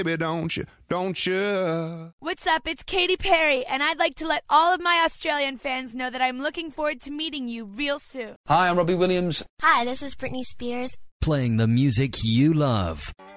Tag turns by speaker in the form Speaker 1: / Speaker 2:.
Speaker 1: baby, don't you, don't you?
Speaker 2: What's up? It's Katy Perry, and I'd like to let all of my Australian fans know that I'm looking forward to meeting you real soon.
Speaker 3: Hi, I'm Robbie Williams.
Speaker 4: Hi, this is Britney Spears.
Speaker 5: Playing the music you love.